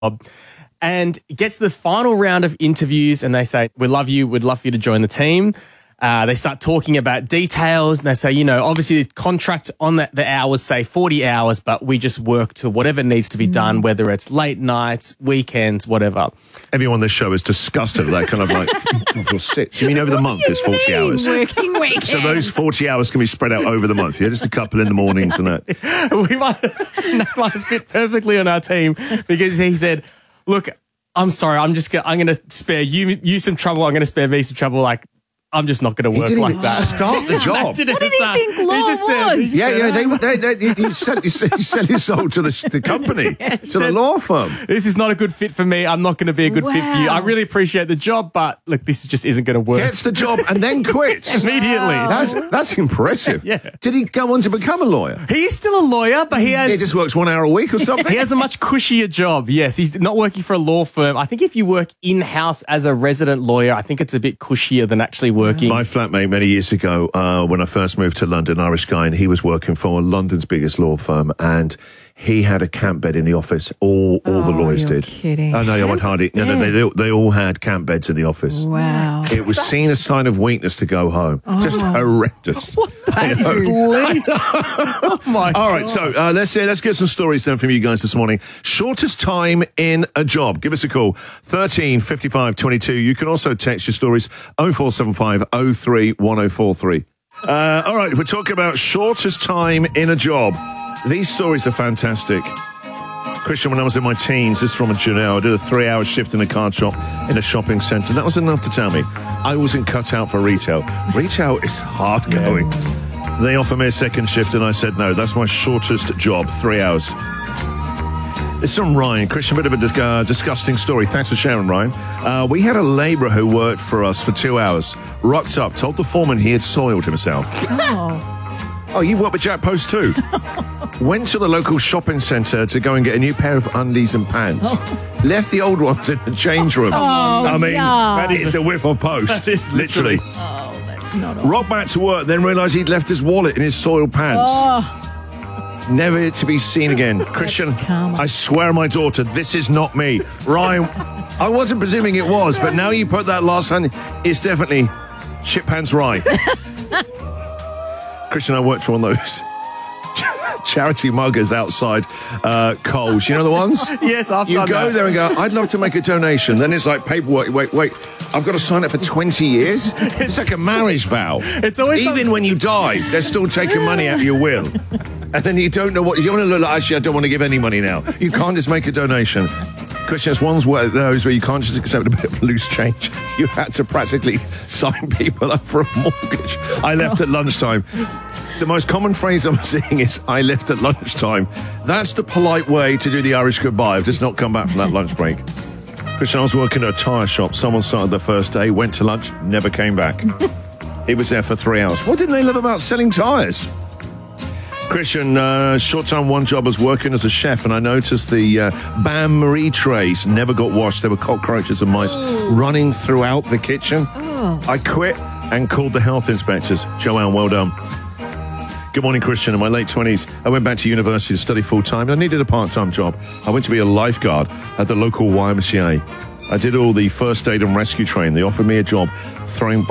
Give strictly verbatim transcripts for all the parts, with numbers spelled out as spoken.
and gets to the final round of interviews and they say, we love you, we'd love for you to join the team. Uh, they start talking about details and they say, you know, obviously the contract on the, the hours say forty hours, but we just work to whatever needs to be done, whether it's late nights, weekends, whatever. Everyone on this show is disgusted at that kind of like, for six. You mean over the month it's forty mean? hours? Working weekends. So those forty hours can be spread out over the month, yeah? Just a couple in the mornings and that. we might, that might fit perfectly on our team because he said, look, I'm sorry, I'm just gonna, I'm going to spare you, you some trouble, I'm going to spare me some trouble, like, I'm just not going to work didn't like even that. Start the job. What did he think law he just said, was? he just Yeah, said, yeah, they, they, they, you sell, you sell, you sell his soul to the, the company, to the law firm. This is not a good fit for me. I'm not going to be a good fit for you. I Wow. really appreciate the job, but look, this just isn't going to work. Gets the job and then quits. Immediately. That's that's impressive. Yeah. Did he go on to become a lawyer? He is still a lawyer, but he has He just works one hour a week or something? he has a much cushier job. Yes, he's not working for a law firm. I think if you work in-house as a resident lawyer, I think it's a bit cushier than actually working. My flatmate many years ago, uh, when I first moved to London, Irish guy, and he was working for London's biggest law firm, and he had a camp bed in the office. All all the Oh, lawyers you're did. kidding. Oh, no, I won't hardly. No, no, they, they, they all had camp beds in the office. Wow. It was seen a sign of weakness to go home. Just horrendous. That is bleak. Oh my All right, so uh, let's see, let's get some stories then from you guys this morning. Shortest time in a job. Give us a call, thirteen fifty-five twenty-two. You can also text your stories, oh four seven five oh three one oh four three. Uh, all right, we're talking about shortest time in a job. These stories are fantastic. Christian, when I was in my teens, this is from a Janelle, I did a three-hour shift in a card shop in a shopping centre. That was enough to tell me I wasn't cut out for retail. Retail is hard going. They offered me a second shift and I said no. That's my shortest job, three hours. This is from Ryan. Christian, a bit of a uh, disgusting story. Thanks for sharing, Ryan. Uh, we had a labourer who worked for us for two hours, rocked up, told the foreman he had soiled himself. Oh. Oh, you work with Jack Post too? Went to the local shopping centre to go and get a new pair of undies and pants. Oh. Left the old ones in the change room. I mean, yuck. that is a whiff of post. That is literally. Oh, that's not all. Rocked back to work, then realised he'd left his wallet in his soiled pants. Oh, Never to be seen again. Christian, karma. I swear on my daughter, this is not me. Ryan, I wasn't presuming it was, but now you put that last hand, it's definitely shit pants Ryan. Christian, I worked for one of those charity muggers outside uh, Coles. You know the ones? Yes, I've You done go that. there and go, I'd love to make a donation. Then it's like paperwork. Wait, wait, I've got to sign up for twenty years? It's like a marriage vow. It's always Even something- when you die, they're still taking money out of your will. And then you don't know what, you want to look like, actually, I don't want to give any money now. You can't just make a donation. Christian, it's one's where those where you can't just accept a bit of loose change. You had to practically sign people up for a mortgage. I left at lunchtime. The most common phrase I'm seeing is, I left at lunchtime. That's the polite way to do the Irish goodbye. I've just not come back from that lunch break. Christian, I was working at a tyre shop. Someone started the first day, went to lunch, never came back. He was there for three hours. What didn't they love about selling tyres? Christian, uh, short-time one job was working as a chef, and I noticed the uh, bain-marie trays never got washed. There were cockroaches and mice running throughout the kitchen. I quit and called the health inspectors. Joanne, well done. Good morning, Christian. In my late twenties, I went back to university to study full-time. I needed a part-time job. I went to be a lifeguard at the local Y M C A. I did all the first aid and rescue training. They offered me a job throwing...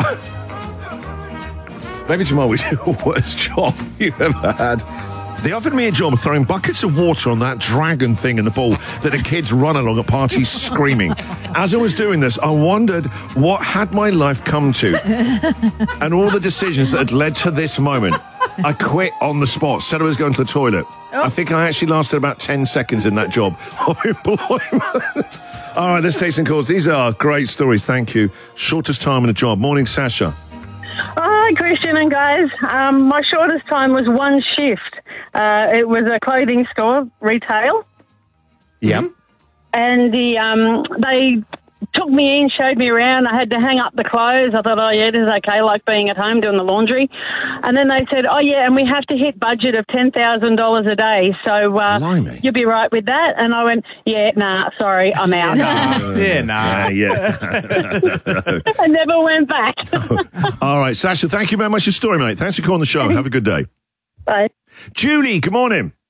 Maybe tomorrow we do the worst job you've ever had. They offered me a job throwing buckets of water on that dragon thing in the pool that the kids run along at parties screaming. As I was doing this, I wondered what had my life come to and all the decisions that had led to this moment. I quit on the spot, said I was going to the toilet. I think I actually lasted about ten seconds in that job of employment. All right, let's take some calls. These are great stories, thank you. Shortest time in a job. Morning, Sasha. Hi, Christian and guys. Um, my shortest time was one shift. Uh, it was a clothing store, retail, Yeah. and the um, they took me in, showed me around. I had to hang up the clothes. I thought, oh, yeah, this is okay, like being at home doing the laundry. And then they said, oh, yeah, and we have to hit budget of ten thousand dollars a day. So uh, Blimey. you'll be right with that. And I went, yeah, nah, sorry, I'm out. Yeah, nah. Yeah, yeah. I never went back. All right, Sasha, thank you very much for your story, mate. Thanks for calling the show. Have a good day. Bye. Julie, good morning.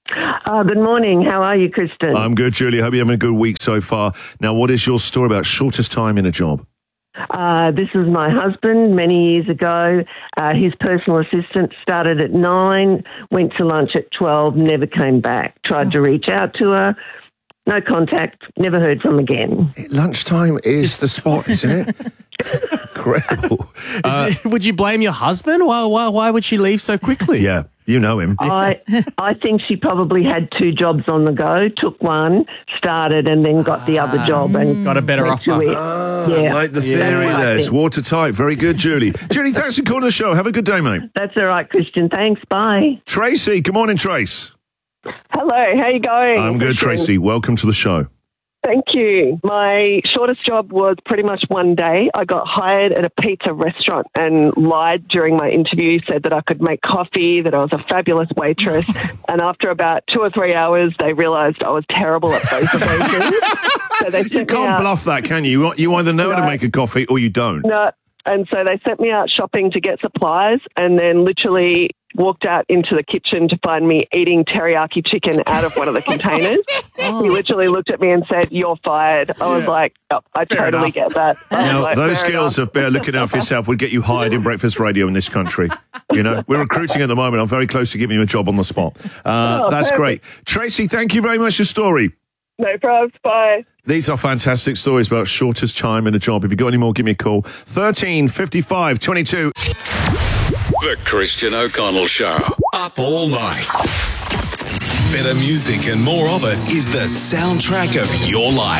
Oh, good morning. How are you, Kristen? I'm good, Julie. Hope you're having a good week so far. Now, what is your story about shortest time in a job? Uh, this is my husband many years ago. Uh, his personal assistant started at nine, went to lunch at twelve, never came back. Tried to reach out to her. No contact, never heard from again. Lunchtime is the spot, isn't it? Incredible. Uh, Is it- would you blame your husband? Why, why, why would she leave so quickly? yeah, you know him. I I think she probably had two jobs on the go, took one, started, and then got the other job and Got a better went to offer. it. Ah, yeah. like the Yeah. theory That's there. right. It's watertight. Very good, Julie. Julie, thanks for calling the show. Have a good day, mate. That's all right, Christian. Thanks. Bye. Tracy, good morning, Trace. Hello, how you going? I'm good, Tracy. Welcome to the show. Thank you. My shortest job was pretty much one day. I got hired at a pizza restaurant and lied during my interview, said that I could make coffee, that I was a fabulous waitress. And after about two or three hours, they realised I was terrible at both of those things. So they sent You me can't out. bluff that, can you? You either know how to No. make a coffee or you don't. No. And so they sent me out shopping to get supplies and then literally walked out into the kitchen to find me eating teriyaki chicken out of one of the containers. He literally looked at me and said, "You're fired." I was like, oh, I Fair totally enough. get that. I was Now, like, those fair skills enough. of better looking out for yourself would get you hired in breakfast radio in this country. You know, we're recruiting at the moment. I'm very close to giving you a job on the spot. Uh, Oh, that's perfect. great. Tracy, thank you very much for your story. No problems. Bye. These are fantastic stories about shortest time in a job. If you've got any more, give me a call. thirteen fifty-five twenty-two. The Christian O'Connell Show. Up all night. Better music and more of it is the soundtrack of your life.